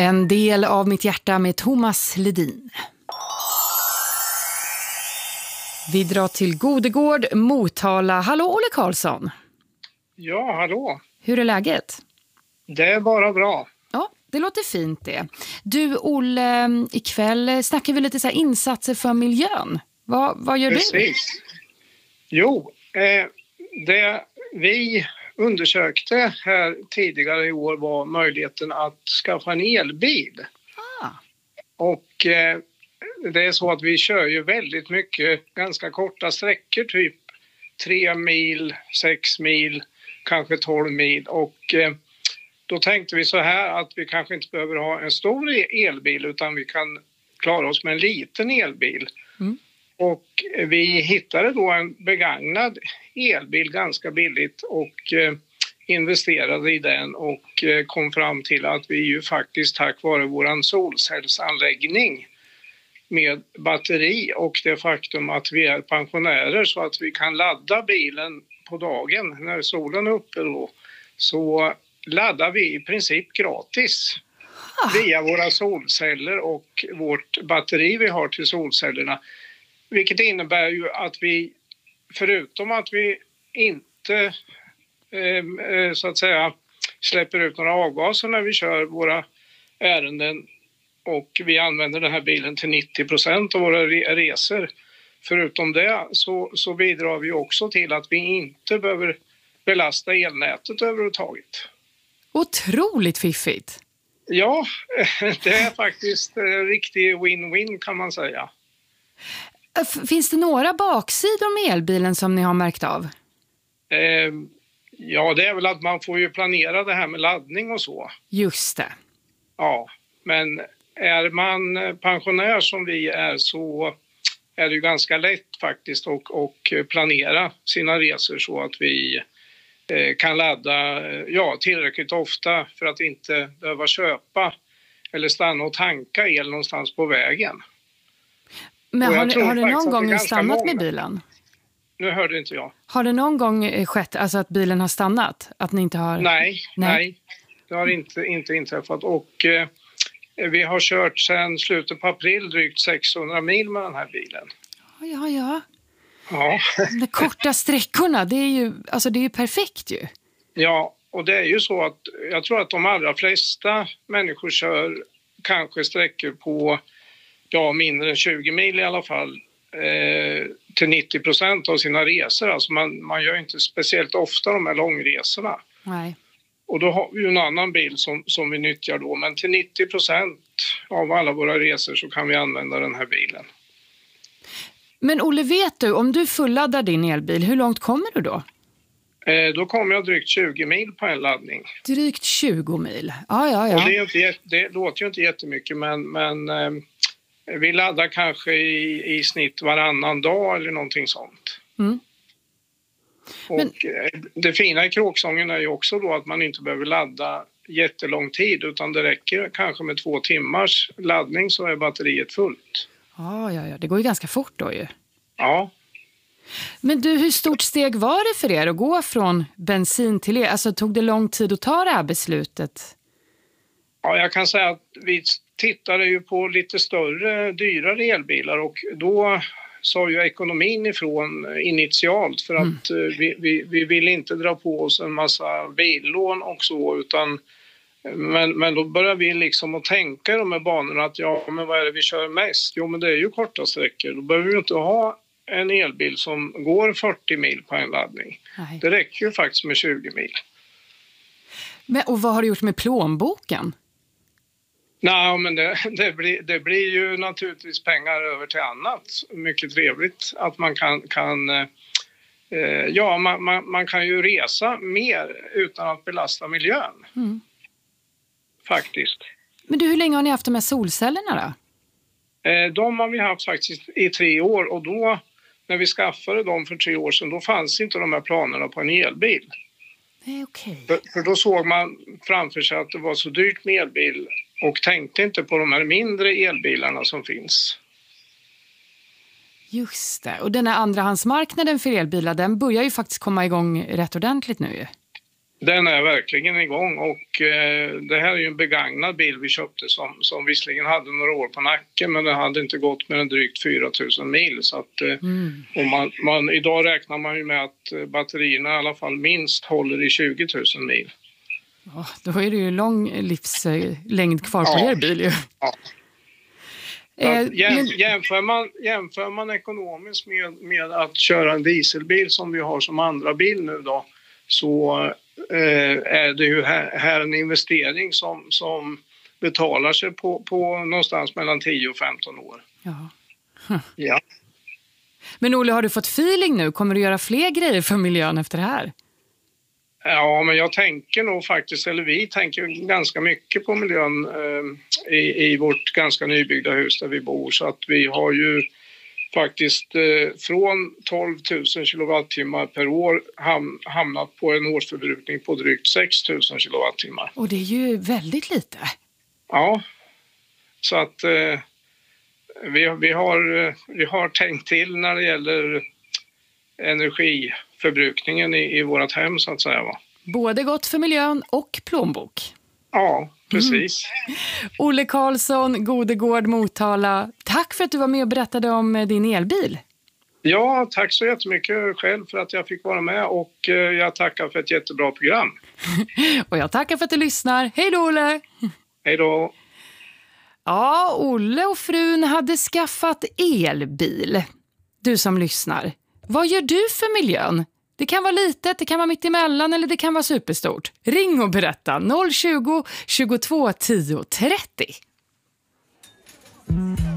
En del av mitt hjärta med Thomas Ledin. Vi drar till Godegård, Motala. Hallå Olle Karlsson. Ja, hallå. Hur är läget? Det är bara bra. Ja, det låter fint det. Du Olle, ikväll snackar vi lite så här insatser för miljön. Vad gör Precis. du? Jo, det vi undersökte här tidigare i år var möjligheten att skaffa en elbil. Och det är så att vi kör ju väldigt mycket ganska korta sträckor, typ 3 mil, 6 mil, kanske 12 mil. Och då tänkte vi så här att vi kanske inte behöver ha en stor elbil utan vi kan klara oss med en liten elbil. Mm. Och vi hittade då en begagnad elbil ganska billigt och investerade i den och kom fram till att vi ju faktiskt tack vare våran solcellsanläggning med batteri och det faktum att vi är pensionärer så att vi kan ladda bilen på dagen när solen är uppe då, så laddar vi i princip gratis via våra solceller och vårt batteri vi har till solcellerna. Vilket innebär ju att vi, förutom att vi inte så att säga släpper ut några avgaser när vi kör våra ärenden och vi använder den här bilen till 90% av våra resor. Förutom det så bidrar vi också till att vi inte behöver belasta elnätet överhuvudtaget. Otroligt fiffigt! Ja, det är faktiskt riktig win-win kan man säga. Finns det några baksidor med elbilen som ni har märkt av? Ja, det är väl att man får ju planera det här med laddning och så. Just det. Ja, men är man pensionär som vi är så är det ju ganska lätt faktiskt och planera sina resor så att vi kan ladda tillräckligt ofta för att inte behöva köpa eller stanna och tanka el någonstans på vägen. Men har det någon gång stannat med bilen? Nu hörde inte jag. Har det någon gång skett alltså att bilen har stannat? Att ni inte har... Nej, det har inte inträffat. Och vi har kört sedan slutet på april drygt 600 mil med den här bilen. Ja. Ja. De korta sträckorna, det är ju perfekt ju. Ja, och det är ju så att jag tror att de allra flesta människor kör kanske sträckor på mindre än 20 mil i alla fall till 90% av sina resor. Alltså man gör inte speciellt ofta de här långresorna. Nej. Och då har vi ju en annan bil som vi nyttjar då. Men till 90% av alla våra resor så kan vi använda den här bilen. Men Olle, vet du, om du fulladdar din elbil, hur långt kommer du då? Då kommer jag drygt 20 mil på en laddning. Drygt 20 mil? Ja. Och det låter ju inte jättemycket men vi laddar kanske i snitt varannan dag eller någonting sånt. Mm. Och det fina i Kråksången är ju också då att man inte behöver ladda jättelång tid utan det räcker kanske med 2 timmars laddning så är batteriet fullt. Ja, det går ju ganska fort då ju. Ja. Men du, hur stort steg var det för er att gå från bensin till el? Alltså tog det lång tid att ta det här beslutet? Ja, jag kan säga att vi tittade ju på lite större, dyrare elbilar och då sa ju ekonomin ifrån initialt för att vi vill inte dra på oss en massa billån och så utan men då börjar vi liksom att tänka de här banorna att men vad är det vi kör mest? Jo men det är ju korta sträckor, då behöver vi inte ha en elbil som går 40 mil på en laddning. Nej. Det räcker ju faktiskt med 20 mil. Och vad har du gjort med plånboken? Nej, men det blir ju naturligtvis pengar över till annat. Mycket trevligt att man man kan ju resa mer utan att belasta miljön. Mm. Faktiskt. Men du, hur länge har ni haft de här solcellerna då? De har vi haft faktiskt i 3 år och då när vi skaffade dem för 3 år sedan då fanns inte de här planerna på en elbil. Nej, okej. För då såg man framför sig att det var så dyrt med elbil och tänkte inte på de här mindre elbilarna som finns. Just det. Och den här andrahandsmarknaden för elbilar, den börjar ju faktiskt komma igång rätt ordentligt nu ju. Den är verkligen igång och det här är ju en begagnad bil vi köpte som visserligen hade några år på nacken, men den hade inte gått mer än drygt 4 000 mil. Så att, och idag räknar man ju med att batterierna i alla fall minst håller i 20 000 mil. Ja, då är det ju lång livslängd kvar på er bil ju. Ja. Jämför man ekonomiskt med att köra en dieselbil som vi har som andra bil nu då, så är det ju här en investering som betalar sig på någonstans mellan 10 och 15 år. Ja. Ja. Men Olle, har du fått feeling nu? Kommer du göra fler grejer för miljön efter det här? Ja, men jag tänker nog faktiskt, eller vi tänker ganska mycket på miljön i vårt ganska nybyggda hus där vi bor. Så att vi har ju faktiskt från 12 000 kilowattimmar per år hamnat på en årsförbrukning på drygt 6 000 kilowattimmar. Och det är ju väldigt lite. Ja, så att vi har tänkt till när det gäller energiförbrukningen i vårt hem så att säga, va? Både gott för miljön och plånbok. Ja, precis. Olle Karlsson, Godegård, Motala. Tack för att du var med och berättade om din elbil. Ja, tack så jättemycket själv för att jag fick vara med och jag tackar för ett jättebra program. Och jag tackar för att du lyssnar. Hej då, Olle! Hej då! Ja, Olle och frun hade skaffat elbil. Du som lyssnar. Vad gör du för miljön? Det kan vara litet, det kan vara mitt emellan eller det kan vara superstort. Ring och berätta 020 22 10 30.